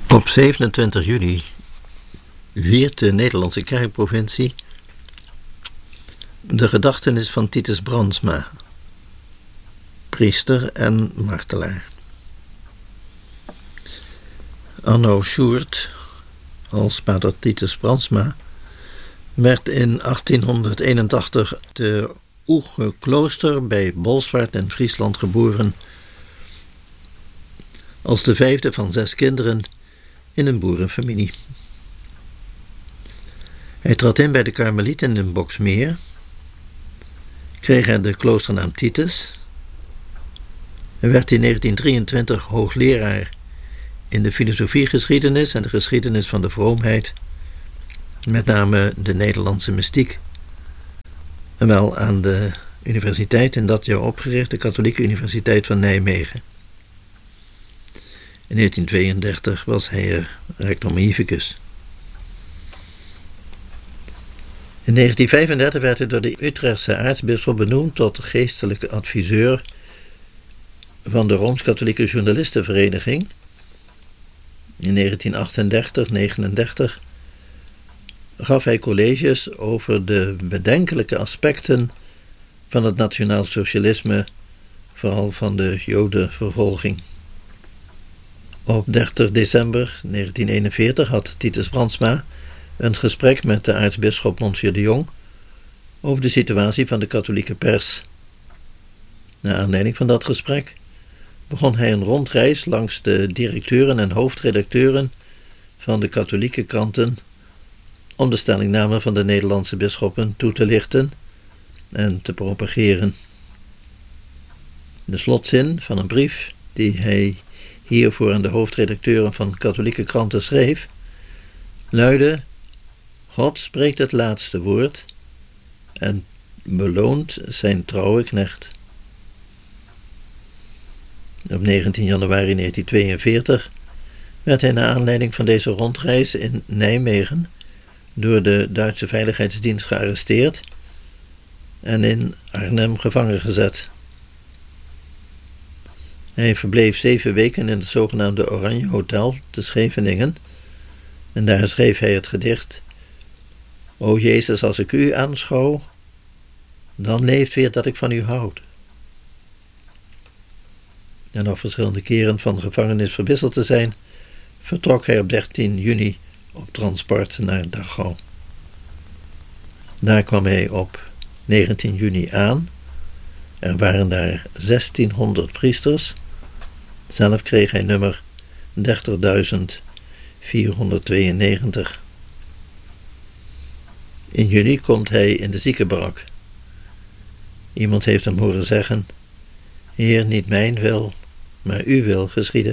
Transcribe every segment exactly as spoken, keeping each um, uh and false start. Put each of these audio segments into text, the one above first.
Op zevenentwintig juli viert de Nederlandse Kerkprovincie de gedachtenis van Titus Brandsma, priester en martelaar. Anno Sjoerd, als pater Titus Brandsma, werd in achttienhonderdeenentachtig te Oege Klooster bij Bolsward in Friesland geboren, als de vijfde van zes kinderen in een boerenfamilie. Hij trad in bij de Karmelieten in Boxmeer, kreeg hij de kloosternaam Titus. Hij werd in negentien drieëntwintig hoogleraar in de filosofiegeschiedenis en de geschiedenis van de vroomheid, met name de Nederlandse mystiek, en wel aan de universiteit in dat jaar opgericht, de Katholieke Universiteit van Nijmegen. In negentien tweeëndertig was hij er rector magnificus. In negentien vijfendertig werd hij door de Utrechtse aartsbisschop benoemd tot geestelijke adviseur van de Rooms-Katholieke Journalistenvereniging. In negentien achtendertig negenendertig gaf hij colleges over de bedenkelijke aspecten van het nationaal socialisme, vooral van de jodenvervolging. Op dertig december negentien eenenveertig had Titus Brandsma een gesprek met de aartsbisschop Monsieur de Jong over de situatie van de katholieke pers. Naar aanleiding van dat gesprek begon hij een rondreis langs de directeuren en hoofdredacteuren van de katholieke kranten om de stellingname van de Nederlandse bisschoppen toe te lichten en te propageren. De slotzin van een brief die hij hiervoor aan de hoofdredacteuren van katholieke kranten schreef, luidde: God spreekt het laatste woord en beloont zijn trouwe knecht. Op negentien januari negentien tweeënveertig werd hij naar aanleiding van deze rondreis in Nijmegen door de Duitse Veiligheidsdienst gearresteerd en in Arnhem gevangen gezet. Hij verbleef zeven weken in het zogenaamde Oranje Hotel te Scheveningen en daar schreef hij het gedicht: O Jezus, als ik u aanschouw, dan leeft weer dat ik van u houd. En nog verschillende keren van gevangenis verwisseld te zijn, vertrok hij op dertien juni op transport naar Dachau. Daar kwam hij op negentien juni aan. Er waren daar zestienhonderd priesters. Zelf kreeg hij nummer dertigduizend vierhonderdtweeënnegentig. In juli komt hij in de ziekenbarak. Iemand heeft hem horen zeggen: Heer, niet mijn wil, maar uw wil geschieden.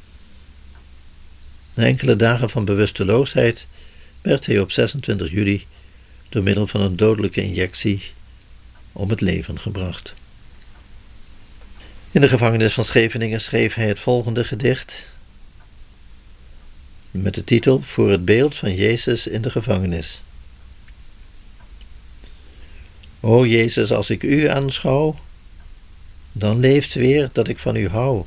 Na enkele dagen van bewusteloosheid werd hij op zesentwintig juli door middel van een dodelijke injectie om het leven gebracht. In de gevangenis van Scheveningen schreef hij het volgende gedicht met de titel Voor het beeld van Jezus in de gevangenis. O Jezus, als ik u aanschouw, dan leeft weer dat ik van u hou,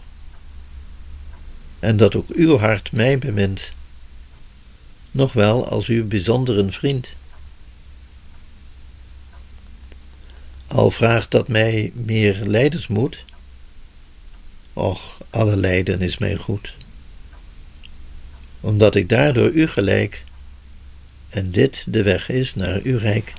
en dat ook uw hart mij bemint, nog wel als uw bijzondere vriend. Al vraagt dat mij meer lijdensmoed, och, alle lijden is mij goed, omdat ik daardoor u gelijk, en dit de weg is naar uw rijk.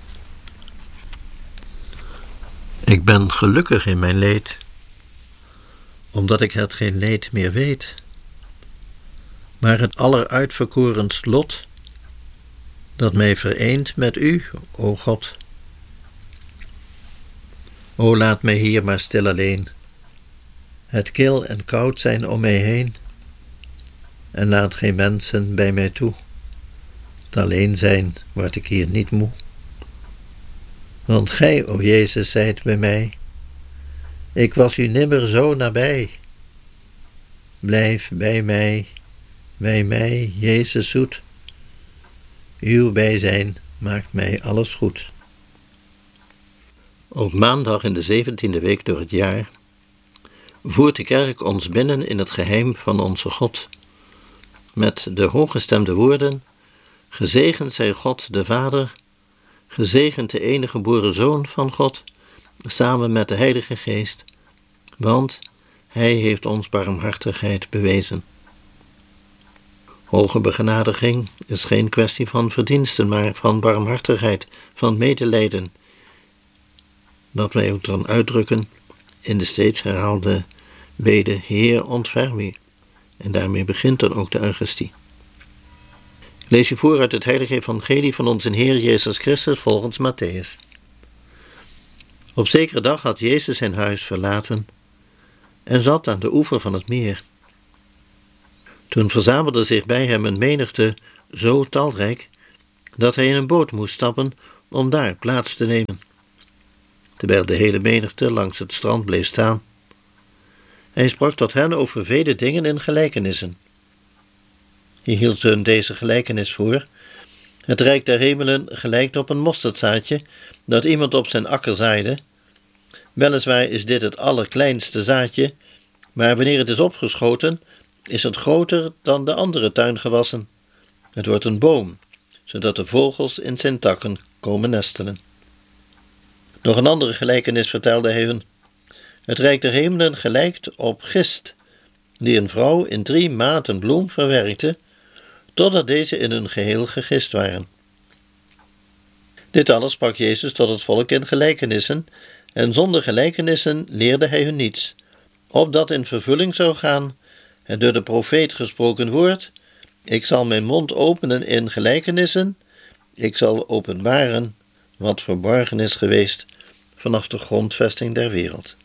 Ik ben gelukkig in mijn leed, omdat ik het geen leed meer weet, maar het alleruitverkorenst lot, dat mij vereent met u, o God. O laat mij hier maar stil alleen, het kil en koud zijn om mij heen, en laat geen mensen bij mij toe, het alleen zijn word ik hier niet moe. Want gij, o Jezus, zijt bij mij, ik was u nimmer zo nabij. Blijf bij mij, bij mij, Jezus zoet, uw bijzijn maakt mij alles goed. Op maandag in de zeventiende week door het jaar voert de kerk ons binnen in het geheim van onze God, met de hooggestemde woorden: gezegend zij God de Vader, gezegend de enige geboren Zoon van God, samen met de Heilige Geest, want Hij heeft ons barmhartigheid bewezen. Hoge begenadiging is geen kwestie van verdiensten, maar van barmhartigheid, van medelijden, dat wij ook dan uitdrukken in de steeds herhaalde bede: Heer, ontferm u. En daarmee begint dan ook de Eucharistie. Ik lees u voor uit het heilige evangelie van onze Heer Jezus Christus volgens Matthäus. Op zekere dag had Jezus zijn huis verlaten en zat aan de oever van het meer. Toen verzamelde zich bij hem een menigte zo talrijk dat hij in een boot moest stappen om daar plaats te nemen, terwijl de hele menigte langs het strand bleef staan. Hij sprak tot hen over vele dingen in gelijkenissen. Hij hield hun deze gelijkenis voor: het rijk der hemelen gelijkt op een mosterdzaadje dat iemand op zijn akker zaaide. Weliswaar is dit het allerkleinste zaadje, maar wanneer het is opgeschoten, is het groter dan de andere tuingewassen. Het wordt een boom, zodat de vogels in zijn takken komen nestelen. Nog een andere gelijkenis vertelde hij hun: het rijk der hemelen gelijkt op gist, die een vrouw in drie maten bloem verwerkte, totdat deze in hun geheel gegist waren. Dit alles sprak Jezus tot het volk in gelijkenissen, en zonder gelijkenissen leerde hij hun niets, opdat in vervulling zou gaan het door de profeet gesproken woord: ik zal mijn mond openen in gelijkenissen, ik zal openbaren wat verborgen is geweest vanaf de grondvesting der wereld.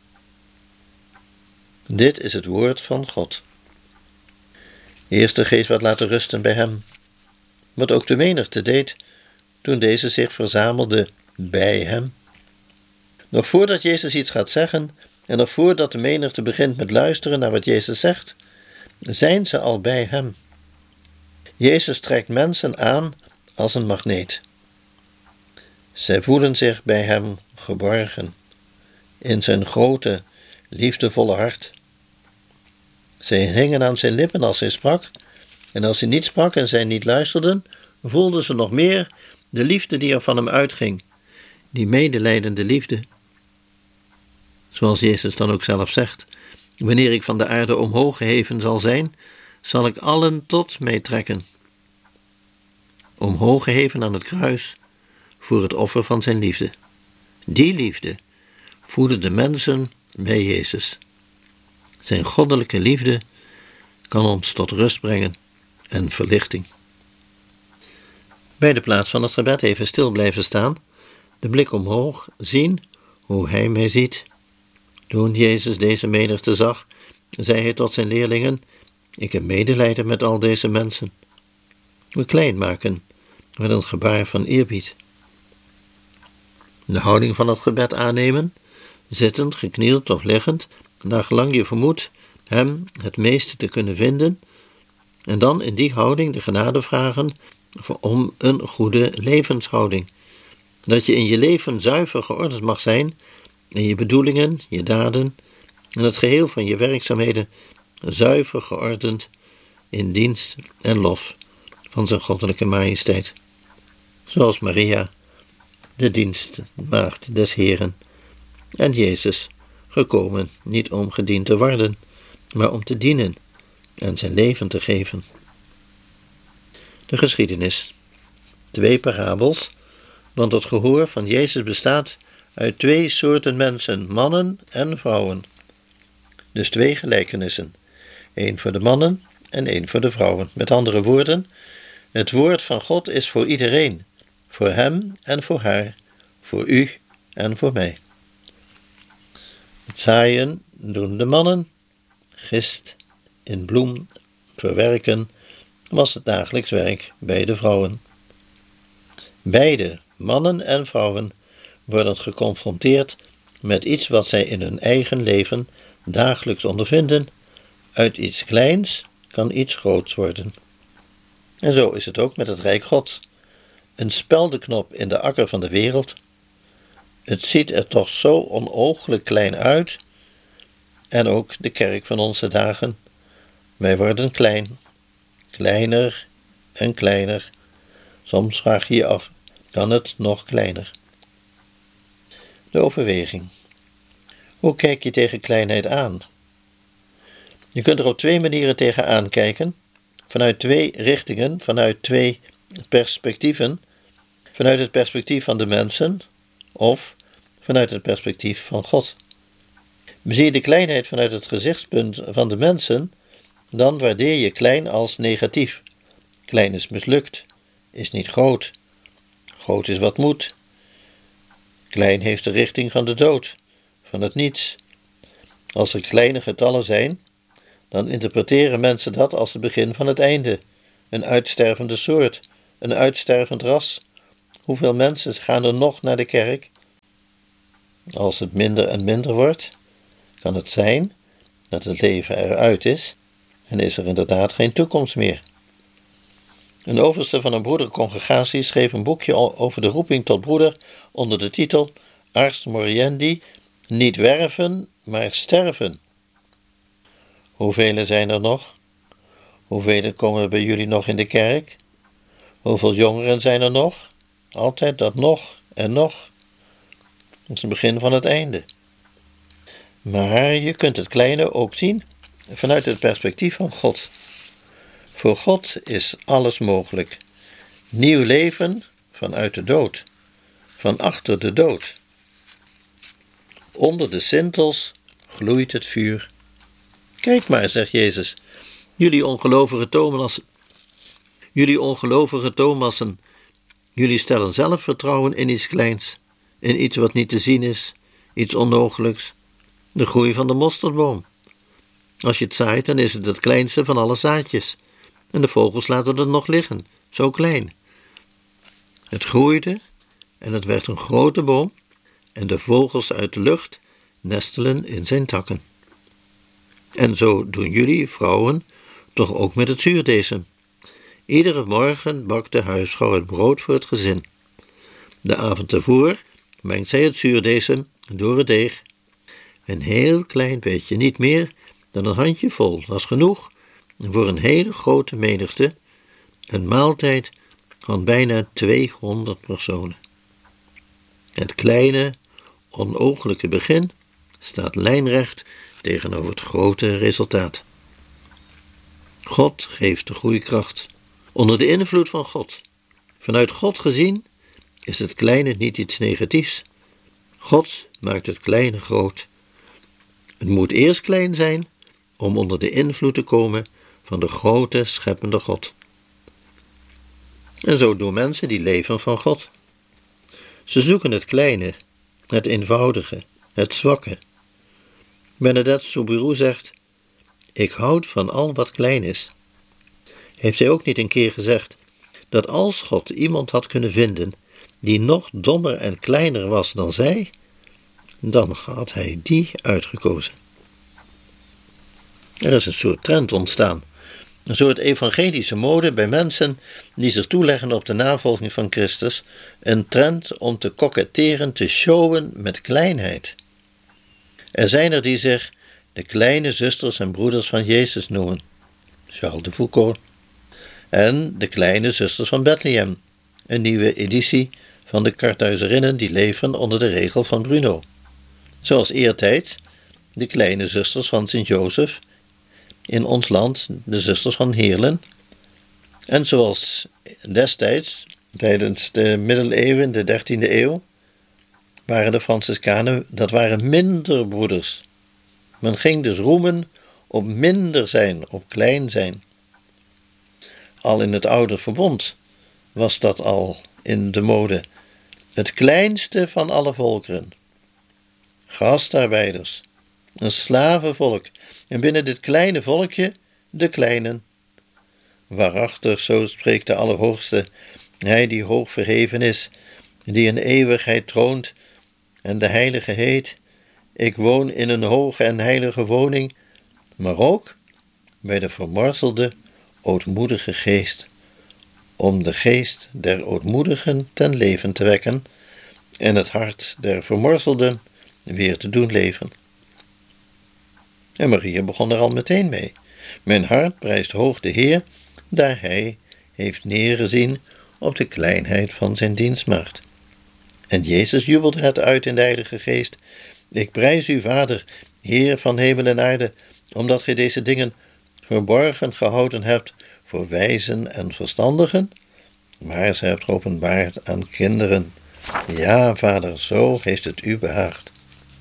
Dit is het woord van God. Eerst de Geest werd laten rusten bij hem, wat ook de menigte deed toen deze zich verzamelde bij hem. Nog voordat Jezus iets gaat zeggen en nog voordat de menigte begint met luisteren naar wat Jezus zegt, zijn ze al bij hem. Jezus trekt mensen aan als een magneet. Zij voelen zich bij hem geborgen, in zijn grote, liefdevolle hart. Zij hingen aan zijn lippen als hij sprak, en als hij niet sprak en zij niet luisterden, voelden ze nog meer de liefde die er van hem uitging, die medelijdende liefde. Zoals Jezus dan ook zelf zegt: wanneer ik van de aarde omhoog geheven zal zijn, zal ik allen tot mij trekken. Omhoog geheven aan het kruis voor het offer van zijn liefde. Die liefde voeden de mensen bij Jezus. Zijn goddelijke liefde kan ons tot rust brengen en verlichting. Bij de plaats van het gebed even stil blijven staan, de blik omhoog, zien hoe hij mij ziet. Toen Jezus deze menigte zag, zei hij tot zijn leerlingen: ik heb medelijden met al deze mensen. We klein maken met een gebaar van eerbied. De houding van het gebed aannemen, zittend, geknield of liggend, naar gelang je vermoedt hem het meeste te kunnen vinden, en dan in die houding de genade vragen om een goede levenshouding. Dat je in je leven zuiver geordend mag zijn, in je bedoelingen, je daden en het geheel van je werkzaamheden zuiver geordend in dienst en lof van zijn goddelijke majesteit. Zoals Maria, de dienstmaagd des Heeren, en Jezus, gekomen niet om gediend te worden, maar om te dienen en zijn leven te geven. De geschiedenis. Twee parabels, want het gehoor van Jezus bestaat uit twee soorten mensen, mannen en vrouwen. Dus twee gelijkenissen, één voor de mannen en één voor de vrouwen. Met andere woorden, het woord van God is voor iedereen, voor hem en voor haar, voor u en voor mij. Het zaaien doen de mannen, gist in bloem verwerken was het dagelijks werk bij de vrouwen. Beide, mannen en vrouwen, worden geconfronteerd met iets wat zij in hun eigen leven dagelijks ondervinden. Uit iets kleins kan iets groots worden. En zo is het ook met het Rijk God. Een speldenknop in de akker van de wereld. Het ziet er toch zo onooglijk klein uit. En ook de kerk van onze dagen. Wij worden klein. kleiner en kleiner. Soms vraag je je af, kan het nog kleiner? De overweging. Hoe kijk je tegen kleinheid aan? Je kunt er op twee manieren tegen aankijken, vanuit twee richtingen, vanuit twee perspectieven, vanuit het perspectief van de mensen of vanuit het perspectief van God. Bezie je de kleinheid vanuit het gezichtspunt van de mensen, dan waardeer je klein als negatief. Klein is mislukt, is niet groot. Groot is wat moet. Klein heeft de richting van de dood, van het niets. Als er kleine getallen zijn, dan interpreteren mensen dat als het begin van het einde. Een uitstervende soort, een uitstervend ras. Hoeveel mensen gaan er nog naar de kerk? Als het minder en minder wordt, kan het zijn dat het leven eruit is en is er inderdaad geen toekomst meer. Een overste van een broedercongregatie schreef een boekje over de roeping tot broeder onder de titel Ars Moriendi, niet werven, maar sterven. Hoeveel zijn er nog? Hoeveel komen bij jullie nog in de kerk? Hoeveel jongeren zijn er nog? Altijd dat nog en nog. Dat is het begin van het einde. Maar je kunt het kleine ook zien vanuit het perspectief van God. Voor God is alles mogelijk. Nieuw leven vanuit de dood, van achter de dood. Onder de sintels gloeit het vuur. Kijk maar, zegt Jezus, jullie ongelovige Thomassen, jullie ongelovige Thomassen, jullie stellen zelf vertrouwen in iets kleins, in iets wat niet te zien is, iets onmogelijks, de groei van de mosterdboom. Als je het zaait, dan is het het kleinste van alle zaadjes, en de vogels laten het nog liggen, zo klein. Het groeide en het werd een grote boom, en de vogels uit de lucht nestelen in zijn takken. En zo doen jullie, vrouwen, toch ook met het zuurdesem. Iedere morgen bakt de huisvrouw het brood voor het gezin. De avond ervoor mengt zij het zuurdesem door het deeg. Een heel klein beetje, niet meer dan een handjevol, dat is genoeg voor een hele grote menigte, een maaltijd van bijna tweehonderd personen. Het kleine, onooglijke begin staat lijnrecht tegenover het grote resultaat. God geeft de groeikracht. Onder de invloed van God. Vanuit God gezien is het kleine niet iets negatiefs. God maakt het kleine groot. Het moet eerst klein zijn om onder de invloed te komen van de grote scheppende God. En zo doen mensen die leven van God. Ze zoeken het kleine, het eenvoudige, het zwakke. Bernadette Soubirous zegt, ik houd van al wat klein is. Heeft hij ook niet een keer gezegd dat als God iemand had kunnen vinden die nog dommer en kleiner was dan zij, dan had hij die uitgekozen. Er is een soort trend ontstaan, een soort evangelische mode bij mensen die zich toeleggen op de navolging van Christus, een trend om te koketteren, te showen met kleinheid. Er zijn er die zich de kleine zusters en broeders van Jezus noemen, Charles de Foucault, en de kleine zusters van Bethlehem, een nieuwe editie van de Karthuizerinnen die leven onder de regel van Bruno. Zoals eertijds de kleine zusters van Sint-Jozef, in ons land de zusters van Heerlen, en zoals destijds, tijdens de middeleeuwen, de dertiende eeuw, waren de Franciscanen, dat waren minder broeders. Men ging dus roemen op minder zijn, op klein zijn. Al in het oude verbond was dat al in de mode. Het kleinste van alle volkeren. Gastarbeiders, een slavenvolk, en binnen dit kleine volkje de kleinen. Waarachtig, zo spreekt de Allerhoogste, hij die hoog verheven is, die in eeuwigheid troont, en de Heilige heet, ik woon in een hoge en heilige woning, maar ook bij de vermorzelde, ootmoedige geest, om de geest der ootmoedigen ten leven te wekken en het hart der vermorzelden weer te doen leven. En Maria begon er al meteen mee. Mijn hart prijst hoog de Heer, daar hij heeft neergezien op de kleinheid van zijn dienstmaagd. En Jezus jubelde het uit in de Heilige Geest: ik prijs u, Vader, Heer van hemel en aarde, omdat gij deze dingen verborgen gehouden hebt voor wijzen en verstandigen, maar ze hebt geopenbaard aan kinderen. Ja, Vader, zo heeft het u behaagd.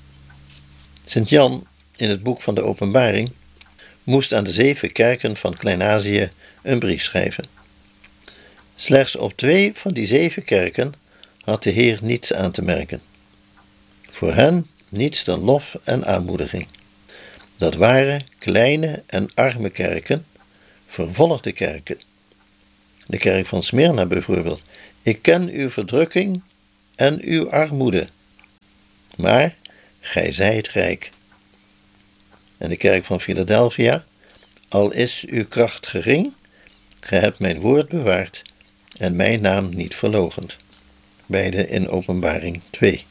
Sint Jan, in het boek van de Openbaring, moest aan de zeven kerken van Klein-Azië een brief schrijven. Slechts op twee van die zeven kerken had de Heer niets aan te merken. Voor hen niets dan lof en aanmoediging. Dat waren kleine en arme kerken, vervolgde kerken. De kerk van Smyrna bijvoorbeeld: ik ken uw verdrukking en uw armoede, maar gij zijt rijk. En de kerk van Philadelphia: al is uw kracht gering, gij hebt mijn woord bewaard en mijn naam niet verloochend. Beide in Openbaring twee.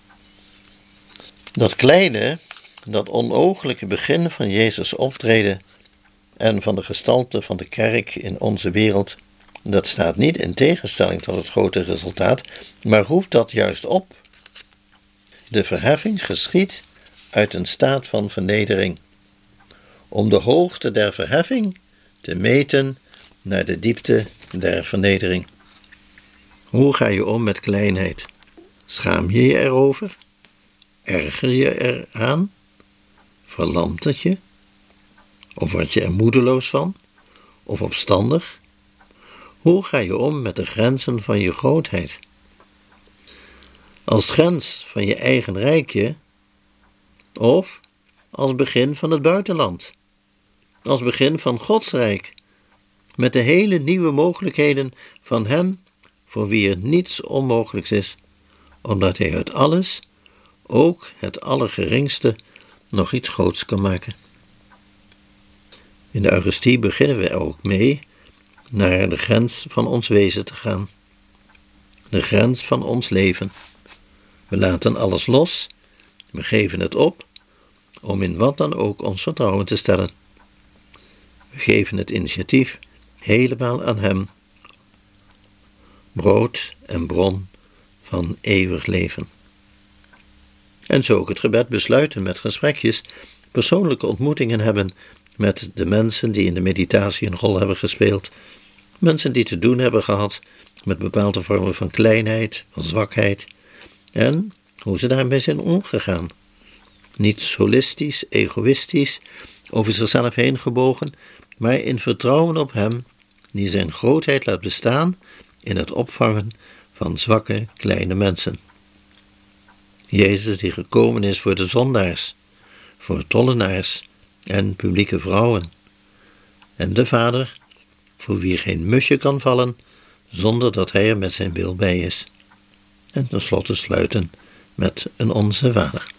Dat kleine, dat onooglijke begin van Jezus' optreden en van de gestalte van de kerk in onze wereld, dat staat niet in tegenstelling tot het grote resultaat, maar roept dat juist op. De verheffing geschiedt uit een staat van vernedering, om de hoogte der verheffing te meten naar de diepte der vernedering. Hoe ga je om met kleinheid? Schaam je je erover? Erger je eraan? Verlamt het je? Of word je er moedeloos van? Of opstandig? Hoe ga je om met de grenzen van je grootheid? Als grens van je eigen rijkje, of als begin van het buitenland, als begin van Gods rijk, met de hele nieuwe mogelijkheden van Hem, voor wie er niets onmogelijks is, omdat Hij uit alles, ook het allergeringste, nog iets groots kan maken. In de Eucharistie beginnen we er ook mee naar de grens van ons wezen te gaan, de grens van ons leven. We laten alles los, we geven het op, om in wat dan ook ons vertrouwen te stellen. We geven het initiatief helemaal aan Hem, brood en bron van eeuwig leven. En zo ook het gebed besluiten met gesprekjes, persoonlijke ontmoetingen hebben met de mensen die in de meditatie een rol hebben gespeeld, mensen die te doen hebben gehad met bepaalde vormen van kleinheid, van zwakheid, en hoe ze daarmee zijn omgegaan. Niet solistisch, egoïstisch, over zichzelf heen gebogen, maar in vertrouwen op Hem, die zijn grootheid laat bestaan in het opvangen van zwakke, kleine mensen. Jezus die gekomen is voor de zondaars, voor tollenaars en publieke vrouwen. En de Vader, voor wie geen musje kan vallen, zonder dat Hij er met zijn wil bij is. En tenslotte sluiten met een Onze Vader.